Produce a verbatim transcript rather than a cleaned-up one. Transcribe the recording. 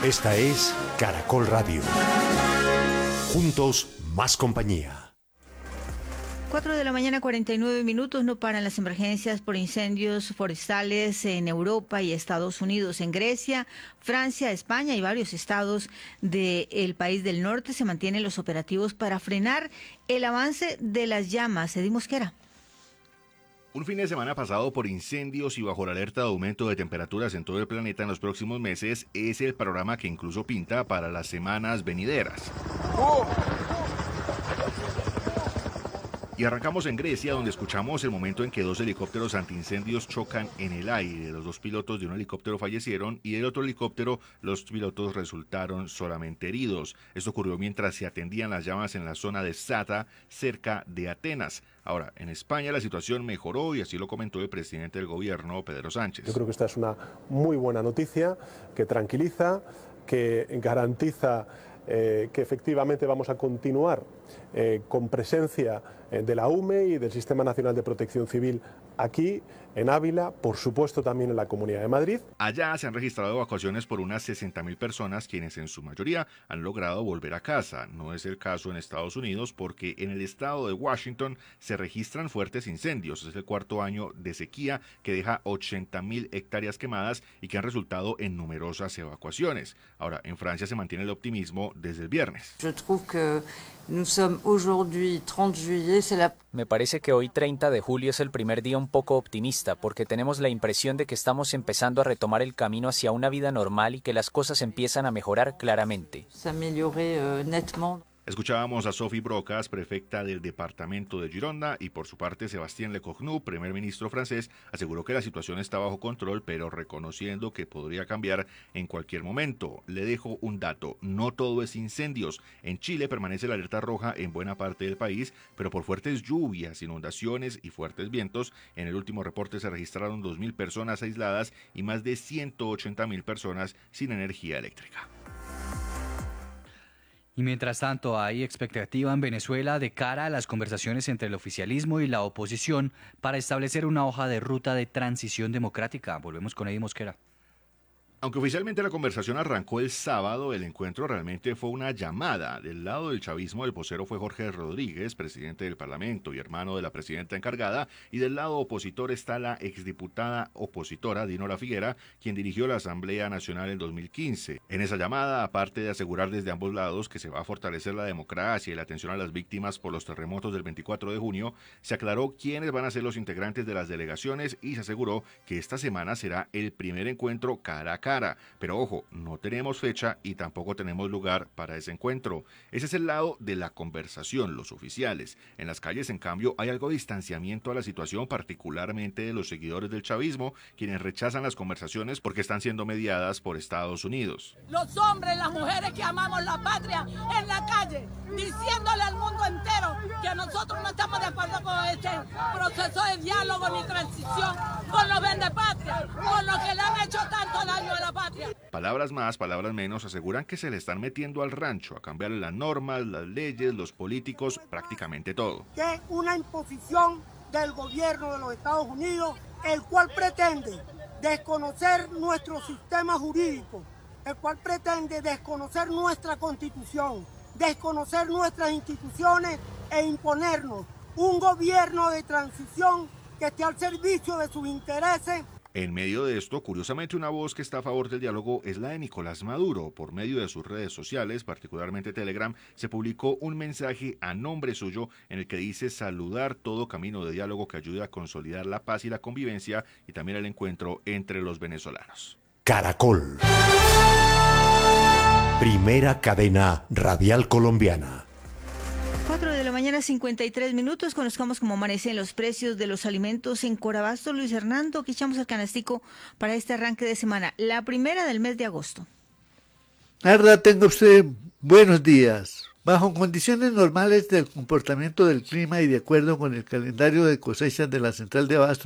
Esta es Caracol Radio. Juntos, más compañía. cuatro de la mañana, cuarenta y nueve minutos. No paran las emergencias por incendios forestales en Europa y Estados Unidos. En Grecia, Francia, España y varios estados del país del norte se mantienen los operativos para frenar el avance de las llamas. Eddy Mosquera. Un fin de semana pasado por incendios y bajo la alerta de aumento de temperaturas en todo el planeta en los próximos meses es el panorama que incluso pinta para las semanas venideras. ¡Oh! Y arrancamos en Grecia, donde escuchamos el momento en que dos helicópteros antiincendios chocan en el aire. Los dos pilotos de un helicóptero fallecieron y del otro helicóptero los pilotos resultaron solamente heridos. Esto ocurrió mientras se atendían las llamas en la zona de Sata, cerca de Atenas. Ahora, en España la situación mejoró y así lo comentó el presidente del gobierno, Pedro Sánchez. Yo creo que esta es una muy buena noticia que tranquiliza, que garantiza eh, que efectivamente vamos a continuar eh, con presencia eh, de la U M E y del Sistema Nacional de Protección Civil aquí en Ávila, por supuesto también en la Comunidad de Madrid. Allá se han registrado evacuaciones por unas sesenta mil personas, quienes en su mayoría han logrado volver a casa. No es el caso en Estados Unidos porque en el estado de Washington se registran fuertes incendios. Es el cuarto año de sequía que deja ochenta mil hectáreas quemadas y que han resultado en numerosas evacuaciones. Ahora, en Francia se mantiene el optimismo desde el viernes. Me parece que hoy treinta de julio es el primer día un poco optimista porque tenemos la impresión de que estamos empezando a retomar el camino hacia una vida normal y que las cosas empiezan a mejorar claramente. Escuchábamos a Sophie Brocas, prefecta del departamento de Gironda, y por su parte Sébastien Lecornu, primer ministro francés, aseguró que la situación está bajo control, pero reconociendo que podría cambiar en cualquier momento. Le dejo un dato, no todo es incendios. En Chile permanece la alerta roja en buena parte del país, pero por fuertes lluvias, inundaciones y fuertes vientos, en el último reporte se registraron dos mil personas aisladas y más de ciento ochenta mil personas sin energía eléctrica. Y mientras tanto, hay expectativa en Venezuela de cara a las conversaciones entre el oficialismo y la oposición para establecer una hoja de ruta de transición democrática. Volvemos con Eddy Mosquera. Aunque oficialmente la conversación arrancó el sábado, el encuentro realmente fue una llamada. Del lado del chavismo, el vocero fue Jorge Rodríguez, presidente del Parlamento y hermano de la presidenta encargada, y del lado opositor está la exdiputada opositora Dinora Figuera, quien dirigió la Asamblea Nacional en dos mil quince. En esa llamada, aparte de asegurar desde ambos lados que se va a fortalecer la democracia y la atención a las víctimas por los terremotos del veinticuatro de junio, se aclaró quiénes van a ser los integrantes de las delegaciones y se aseguró que esta semana será el primer encuentro cara a cara. Pero ojo, no tenemos fecha y tampoco tenemos lugar para ese encuentro. Ese es el lado de la conversación, los oficiales. En las calles, en cambio, hay algo de distanciamiento a la situación, particularmente de los seguidores del chavismo, quienes rechazan las conversaciones porque están siendo mediadas por Estados Unidos. Los hombres, las mujeres que amamos la patria en la calle, diciéndole al mundo entero que nosotros no estamos de acuerdo con este proceso de diálogo ni transición con los vendepatrias, con los que le han hecho tanto daño a la patria. Palabras más, palabras menos, aseguran que se le están metiendo al rancho a cambiar las normas, las leyes, los políticos, prácticamente todo. Que es una imposición del gobierno de los Estados Unidos, el cual pretende desconocer nuestro sistema jurídico, el cual pretende desconocer nuestra constitución, desconocer nuestras instituciones e imponernos un gobierno de transición que esté al servicio de sus intereses. En medio de esto, curiosamente, una voz que está a favor del diálogo es la de Nicolás Maduro. Por medio de sus redes sociales, particularmente Telegram, se publicó un mensaje a nombre suyo en el que dice saludar todo camino de diálogo que ayude a consolidar la paz y la convivencia y también el encuentro entre los venezolanos. Caracol. Primera cadena radial colombiana. cuatro de la mañana, cincuenta y tres minutos. Conozcamos cómo amanecen los precios de los alimentos en Corabasto. Luis Hernando, que echamos el canastico para este arranque de semana, la primera del mes de agosto. Arda, tenga usted buenos días. Bajo condiciones normales del comportamiento del clima y de acuerdo con el calendario de cosechas de la Central de Abasto